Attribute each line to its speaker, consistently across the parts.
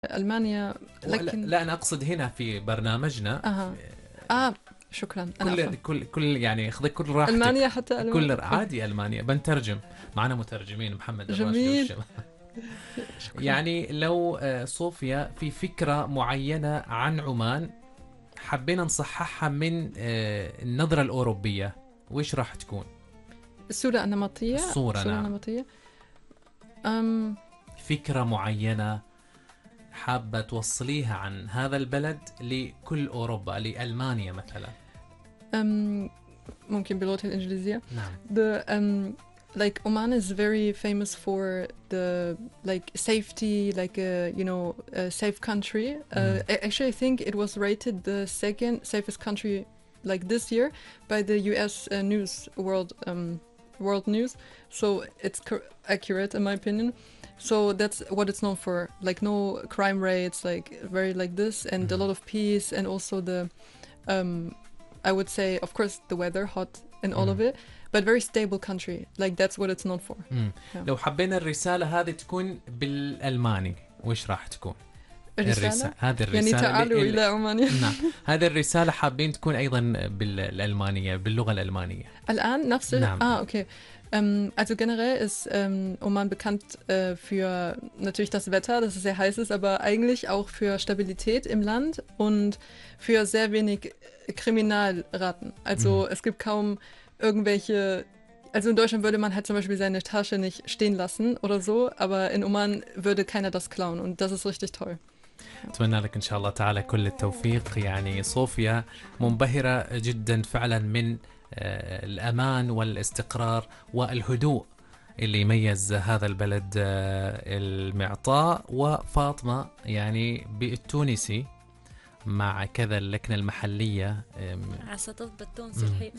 Speaker 1: ألمانيا، لكن
Speaker 2: لا أنا أقصد هنا في برنامجنا.
Speaker 1: شكرا. أنا
Speaker 2: كل يعني خذي كل راحتك.
Speaker 1: ألمانيا حتى
Speaker 2: كل
Speaker 1: ألمانيا.
Speaker 2: عادي ألمانيا بنترجم. معنا مترجمين محمد الراشد
Speaker 1: جميل.
Speaker 2: والشباب.
Speaker 1: شكرا.
Speaker 2: يعني لو صوفيا في فكرة معينة عن عمان حبينا نصححها من النظرة الأوروبية، وإيش راح تكون
Speaker 1: الصورة النمطية.
Speaker 2: الصورة؟ نعم.
Speaker 1: النمطية.
Speaker 2: فكرة معينة حابة توصليها عن هذا البلد لكل أوروبا، لألمانيا مثلا.
Speaker 1: ممكن باللغة الإنجليزية.
Speaker 2: نعم.
Speaker 1: Like Oman is very famous for the safety, a safe country. Actually, I think it was rated the second safest country this year by the U.S. World News. So it's accurate in my opinion. So that's what it's known for. No crime rates, very this, and a lot of peace, and also the I would say, of course, the weather, hot and all of it. But very stable country. That's what it's known for. Yeah.
Speaker 2: لو حبينا الرسالة هذه تكون بالألماني وإيش راح تكون؟
Speaker 1: الرسالة؟
Speaker 2: هذه الرسالة
Speaker 1: يعني تعالوا إلى عمان.
Speaker 2: نعم. هذه الرسالة حابين تكون أيضا بالألمانية، باللغة الألمانية.
Speaker 1: الآن نفس
Speaker 2: نعم.
Speaker 1: Okay. Also generell ist Oman bekannt für natürlich das Wetter, dass es sehr heiß ist, aber eigentlich auch für Stabilität im Land und für sehr wenig Kriminalraten. Also es gibt kaum irgendwelche, also in Deutschland würde man halt zum Beispiel seine Tasche nicht stehen lassen oder so, aber in Oman würde keiner das klauen und das ist richtig toll.
Speaker 2: أتمنى لك إن شاء الله تعالى كل التوفيق. يعني صوفيا منبهرة جدا فعلا من الأمان والاستقرار والهدوء اللي يميز هذا البلد المعطاء. وفاطمة يعني بالتونسي مع كذا اللكنة المحلية
Speaker 3: عسى تضبط تونسي الحين.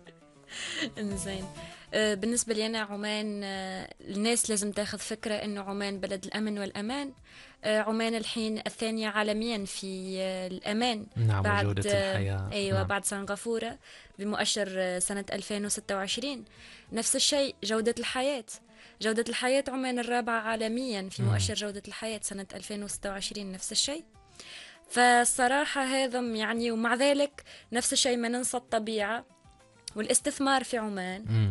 Speaker 3: إنزين. بالنسبة لي أنا عمان، الناس لازم تاخذ فكرة إنه عمان بلد الأمن والأمان. عمان الحين الثانية عالميا في الأمان.
Speaker 2: نعم.
Speaker 3: بعد
Speaker 2: وجودة الحياة.
Speaker 3: أيوة.
Speaker 2: نعم.
Speaker 3: بعد سنغافورة بمؤشر سنة 2026. نفس الشيء جودة الحياة. جودة الحياة عمان الرابعة عالميا في مؤشر جودة الحياة سنة 2026. نفس الشيء. فالصراحة هذا يعني، ومع ذلك نفس الشيء ما ننسى الطبيعة والاستثمار في عمان.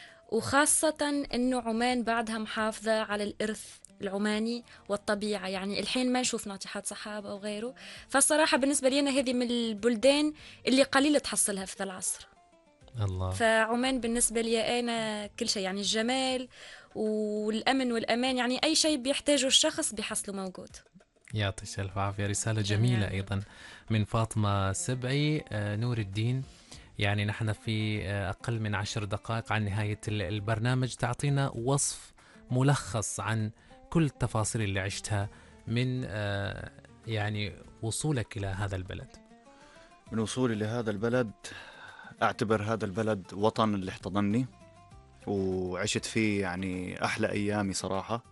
Speaker 3: وخاصة أنه عمان بعدها محافظة على الإرث العماني والطبيعة. يعني الحين ما نشوف ناطحات سحاب أو غيره. فالصراحة بالنسبة لي أنا هذه من البلدان اللي قليل تحصلها في ذا العصر.
Speaker 2: الله.
Speaker 3: فعمان بالنسبة لي أنا كل شيء، يعني الجمال والأمن والأمان، يعني أي شيء بيحتاجه الشخص بيحصله موجود.
Speaker 2: يعطيك ألف عافية. رسالة جميلة أيضا من فاطمة سبعي. نور الدين، يعني نحن في أقل من 10 دقائق عن نهاية البرنامج، تعطينا وصف ملخص عن كل التفاصيل اللي عشتها من يعني وصولك إلى هذا البلد.
Speaker 4: من وصولي لهذا البلد أعتبر هذا البلد وطن اللي احتضنني وعشت فيه يعني أحلى أيامي صراحة.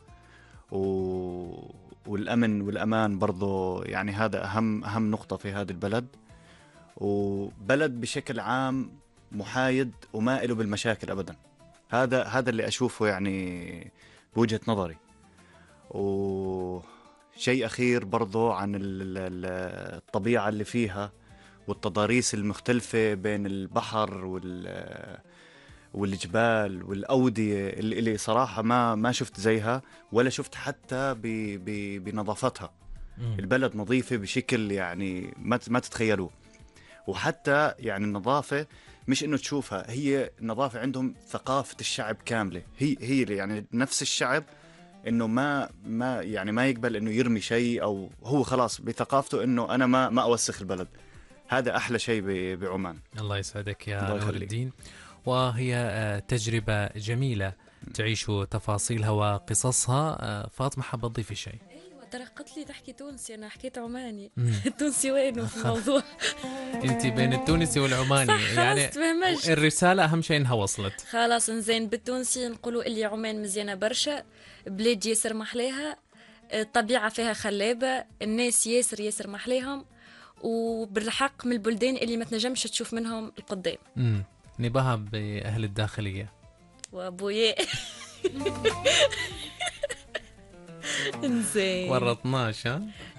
Speaker 4: والأمن والأمان برضو يعني هذا أهم نقطة في هذا البلد. وبلد بشكل عام محايد وما له بالمشاكل أبدا. هذا اللي أشوفه يعني بوجهة نظري. وشيء أخير برضو عن الطبيعة اللي فيها والتضاريس المختلفة بين البحر والجبال والأودية اللي صراحة ما شفت زيها ولا شفت حتى بنظافتها. البلد نظيفة بشكل يعني ما تتخيلوه. وحتى يعني النظافة مش إنه تشوفها، هي النظافة عندهم ثقافة الشعب كاملة. هي يعني نفس الشعب إنه ما يعني ما يقبل إنه يرمي شيء، أو هو خلاص بثقافته إنه أنا ما أوسخ البلد. هذا أحلى شيء بعمان.
Speaker 2: الله يسعدك يا نور الدين. وهي تجربة جميلة تعيش تفاصيلها وقصصها. فاطمة حابة تضيفي شيء؟
Speaker 3: ترى قلت لي تحكي تونسي، أنا حكيت عماني. التونسي وينه في الموضوع؟
Speaker 2: أنت بين التونسي والعماني يعني الرسالة أهم شيء إنها وصلت.
Speaker 3: خلاص إنزين. بالتونسي نقولوا اللي عمان مزيانة برشا، بلاد ياسر محليها، الطبيعة فيها خلابة، الناس ياسر محليهم، وبالحق من البلدان اللي ما تنجمش تشوف منهم القدام.
Speaker 2: نباها بأهل الداخلية
Speaker 3: وأبويا. انزين
Speaker 2: ورطناش ها.